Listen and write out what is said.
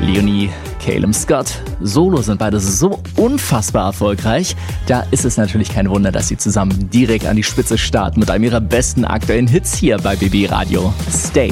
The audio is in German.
Leonie, Calum Scott. Solo sind beide so unfassbar erfolgreich. Da ist es natürlich kein Wunder, dass sie zusammen direkt an die Spitze starten mit einem ihrer besten aktuellen Hits hier bei BB Radio. Stay.